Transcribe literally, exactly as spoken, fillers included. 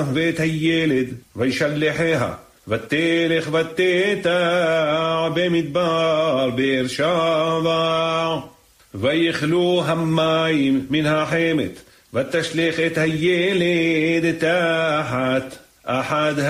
ואת הילד וישלחיה ותלך ותטע במדבר באר שבע ויכלו המים מן החמת ותשלך את הילד תחת אחד